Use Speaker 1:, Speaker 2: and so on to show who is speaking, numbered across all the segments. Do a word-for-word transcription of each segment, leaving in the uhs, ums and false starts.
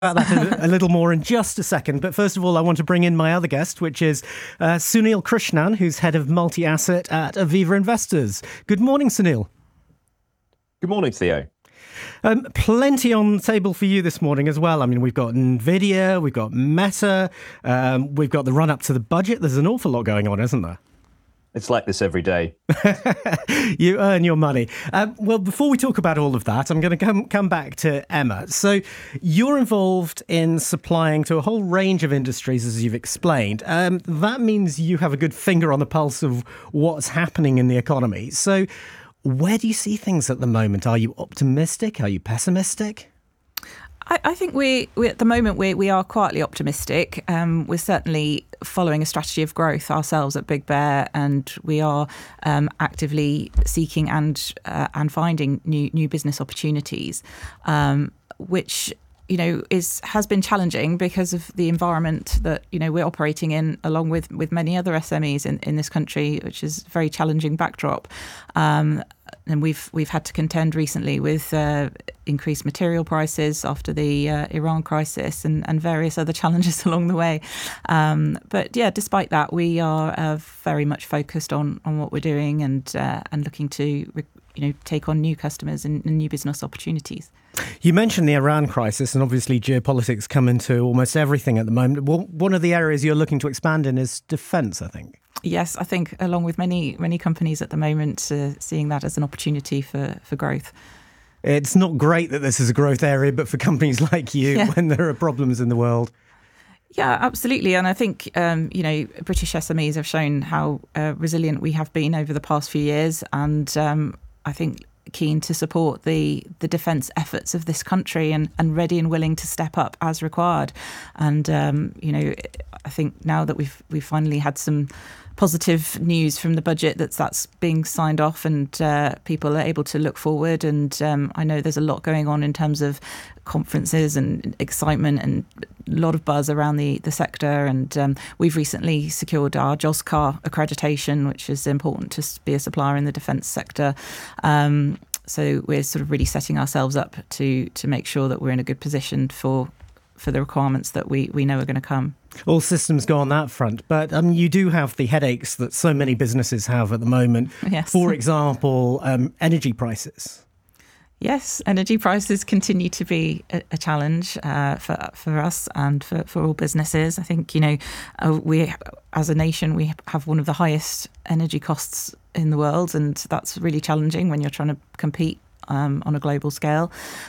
Speaker 1: about that a, a little more in just a second. But first of all, I want to bring in my other guest, which is uh, Sunil Krishnan, who's head of multi-asset at Aviva Investors. Good morning, Sunil.
Speaker 2: Good morning, Theo.
Speaker 1: Um, plenty on the table for you this morning as well. I mean, we've got Nvidia, we've got Meta, um, we've got the run-up to the budget. There's an awful lot going on, isn't there?
Speaker 2: It's like this every day.
Speaker 1: You earn your money. Um, well, before we talk about all of that, I'm going to come, come back to Emma. So you're involved in supplying to a whole range of industries, as you've explained. Um, that means you have a good finger on the pulse of what's happening in the economy. So where do you see things at the moment? Are you optimistic? Are you pessimistic?
Speaker 3: I, I think we, we at the moment we we are quietly optimistic. Um, we're certainly following a strategy of growth ourselves at Big Bear, and we are um, actively seeking and uh, and finding new new business opportunities, um, which you know is has been challenging because of the environment that you know we're operating in, along with with many other S M Es in, in this country, which is a very challenging backdrop. Um, And we've we've had to contend recently with uh, increased material prices after the uh, Iran crisis and, and various other challenges along the way. Um, but yeah, despite that, we are uh, very much focused on, on what we're doing and uh, and looking to you know take on new customers and, and new business opportunities.
Speaker 1: You mentioned the Iran crisis, and obviously geopolitics come into almost everything at the moment. Well, one of the areas you're looking to expand in is defence, I think.
Speaker 3: Yes, I think along with many many companies at the moment, uh, seeing that as an opportunity for, for growth.
Speaker 1: It's not great that this is a growth area, but for companies like you, yeah. when there are problems in the world.
Speaker 3: Yeah, absolutely. And I think, um, you know, British S M Es have shown how uh, resilient we have been over the past few years. And um, I think keen to support the the defence efforts of this country and, and ready and willing to step up as required. And, um, you know, I think now that we've we've finally had some positive news from the budget that's that's being signed off and uh, people are able to look forward. And um, I know there's a lot going on in terms of conferences and excitement and a lot of buzz around the, the sector. And um, we've recently secured our JOSCAR accreditation, which is important to be a supplier in the defence sector. Um, so we're sort of really setting ourselves up to to make sure that we're in a good position for for the requirements that we, we know are going to come.
Speaker 1: All systems go on that front. But um, you do have the headaches that so many businesses have at the moment.
Speaker 3: Yes.
Speaker 1: For example, um, energy prices.
Speaker 3: Yes, energy prices continue to be a, a challenge uh, for for us and for, for all businesses. I think, you know, uh, we as a nation, we have one of the highest energy costs in the world, and that's really challenging when you're trying to compete Um, on a global scale.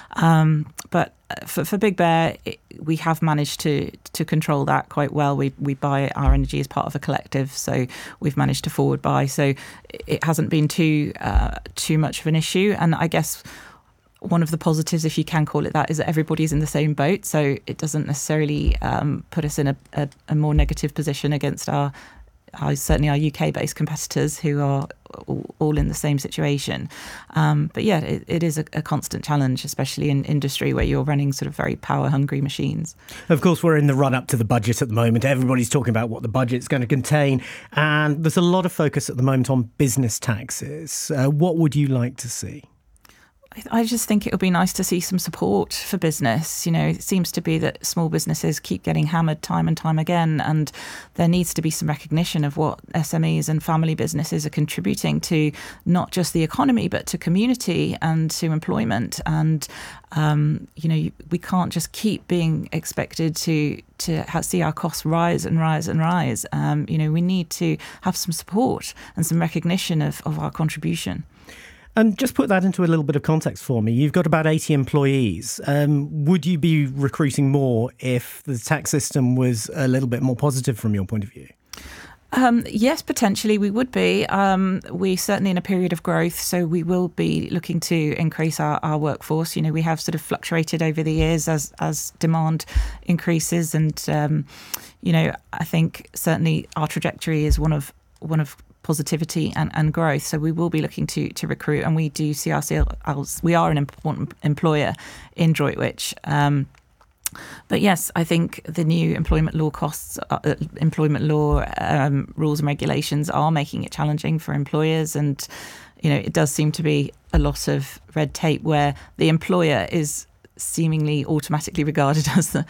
Speaker 3: Um, but for, for Big Bear, it, we have managed to to control that quite well. We we buy our energy as part of a collective, so we've managed to forward buy. So it hasn't been too uh, too much of an issue. And I guess one of the positives, if you can call it that, is that everybody's in the same boat. So it doesn't necessarily um, put us in a, a, a more negative position against our Our, certainly our U K-based competitors who are all in the same situation. Um, but yeah, it, it is a, a constant challenge, especially in industry where you're running sort of very power-hungry machines.
Speaker 1: Of course, we're in the run-up to the budget at the moment. Everybody's talking about what the budget's going to contain. And there's a lot of focus at the moment on business taxes. Uh, what would you like to see?
Speaker 3: I just think it would be nice to see some support for business. You know, it seems to be that small businesses keep getting hammered time and time again, and there needs to be some recognition of what S M Es and family businesses are contributing to not just the economy, but to community and to employment. And, um, you know, we can't just keep being expected to to have, see our costs rise and rise and rise. Um, you know, we need to have some support and some recognition of, of our contribution.
Speaker 1: And just put that into a little bit of context for me. You've got about eighty employees. Um, would you be recruiting more if the tax system was a little bit more positive from your point of view?
Speaker 3: Um, yes, potentially we would be. Um, we're certainly in a period of growth, so we will be looking to increase our, our workforce. You know, we have sort of fluctuated over the years as as demand increases, and um, you know, I think certainly our trajectory is one of one of positivity and, and growth. So we will be looking to to recruit, and we do see ourselves, we are an important employer in Droitwich. Um, but yes, I think the new employment law costs, uh, employment law um, rules and regulations are making it challenging for employers. And, you know, it does seem to be a lot of red tape where the employer is seemingly automatically regarded as the